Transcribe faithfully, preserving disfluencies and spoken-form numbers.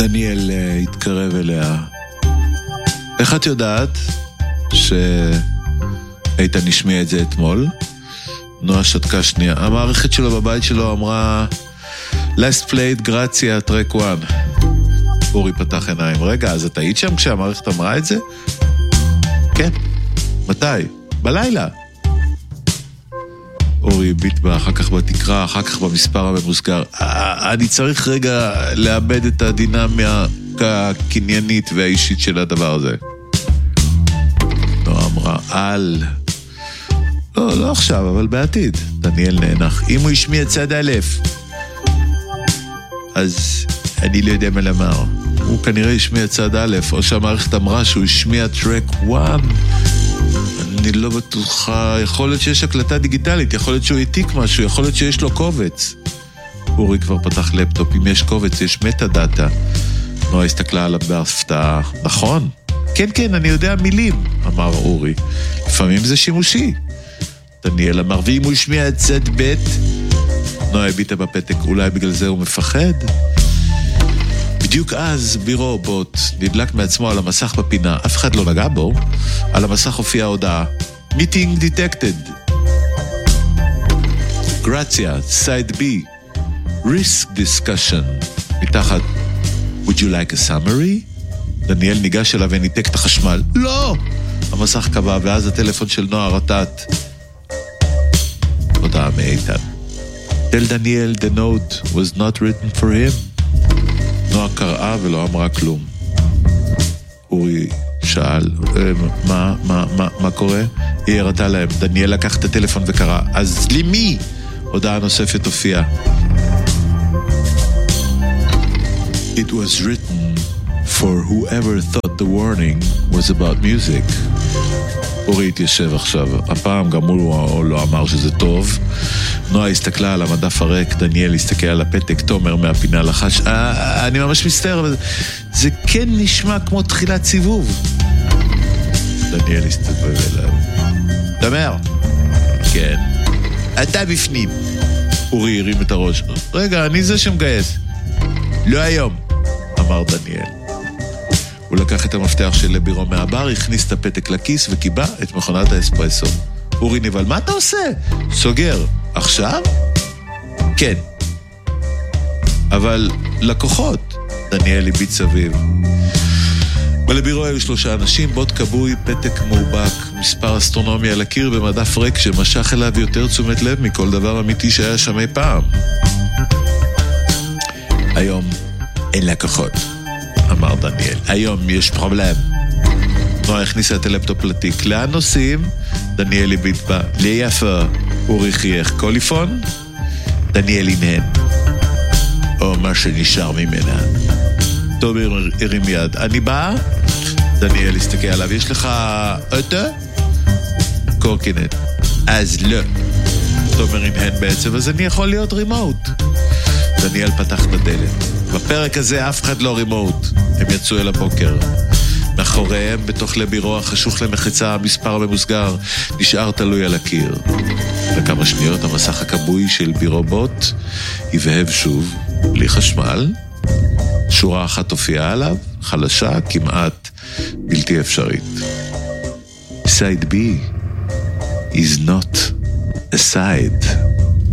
דניאל התקרב אליה. איך את יודעת שהיית נשמיע את זה אתמול? נועה שתקה שנייה. המערכת שלו בבית שלו אמרה Last played גרציה טרק וואן. אורי פתח עיניים. רגע, אז את היית שם כשהמערכת אמרה את זה? כן. מתי? בלילה. אורי ביט בה, אחר כך בתקרה, אחר כך במספר הממוסגר. אני צריך רגע לאבד את הדינמיה הקניינית והאישית של הדבר הזה. נועה אמרה, אל... לא, לא עכשיו, אבל בעתיד. דניאל נאנח. אם הוא ישמיע צד א', אז אני לא יודע מה למר. הוא כנראה ישמיע צד א', או שהמערכת אמרה שהוא ישמיע טרק וואן. אני לא בטוחה, יכול להיות שיש הקלטה דיגיטלית, יכול להיות שהוא העתיק משהו, יכול להיות שיש לו קובץ. אורי כבר פתח לפטופ, אם יש קובץ, יש מטה דאטה. נועה הסתכלה עליו בהפתעה. נכון? כן, כן, אני יודע מילים, אמר אורי. לפעמים זה שימושי. דניאל אמר, ואם הוא ישמיע את צד ב', נועה הביטה בפתק, אולי בגלל זה הוא מפחד? בדיוק אז בירובוט נדלק מעצמו על המסך בפינה, אף אחד לא נגע בו, על המסך הופיעה הודעה, Meeting detected. גרציה, side B, risk discussion. מתחת, would you like a summary? דניאל ניגש אליו וניתק את החשמל. לא! המסך קבע, ואז הטלפון של נועה רטט. הודעה מאיתן. Tell Daniel the note was not written for him. נועה קראה ולא אמרה כלום. אורי שאל, מה, מה, מה, מה קורה? היא הראתה להם, דניאל לקח את הטלפון וקרא, אז למי? הודעה נוספת הופיעה. It was written for whoever thought the warning was about music. אורי התיישב עכשיו, הפעם גם הוא לא אמר שזה טוב. נועה הסתכלה על המדף הרק, דניאל הסתכל על הפתק, תומר מהפינה לחש, אה, אני ממש מסתר, אבל זה כן נשמע כמו תחילת סיבוב. דניאל הסתובב אליו. תומר. כן. אתה בפנים. אורי הרים את הראש. רגע, אני זה שמגייס. לא היום, אמר דניאל. הוא לקח את המפתח של לבירו מהבר, הכניס את הפתק לכיס וקיבה את מכונת האספרסו. אורי נבל, מה אתה עושה? סוגר. עכשיו? כן. אבל לקוחות, דניאל הביט סביב. בלבירו היו שלושה אנשים, בוט קבוי, פתק מאובק, מספר אסטרונומי על הקיר במדף ריק שמשך אליו יותר תשומת לב מכל דבר אמיתי שהיה שם אי פעם. היום אין לקוחות, אמר דניאל. היום יש פרובלם. נועה הכניסה את הלפטופ לתיק. לאן נוסעים? דניאל הביט בה. ליפה. אורי חייך. קוליפון? דניאל הנהן. או מה שנשאר ממנה. תומר הרים יד. אני בא? דניאל הסתכל עליו. יש לך אוטו? קורקינט. אז לא. תומר הנהן בעצם, אז אני יכול להיות רימוט. דניאל פתח את הדלת. בפרק הזה אף אחד לא רימוט. הם יצאו אל הבוקר. מאחוריהם, בתוך לבירו החשוך למחצה, המספר הממוסגר נשאר תלוי על הקיר. לכמה שניות המסך הקבוי של בירובוט יבהב שוב, בלי חשמל. שורה אחת הופיעה עליו, חלשה, כמעט בלתי אפשרית. Side B is not a side.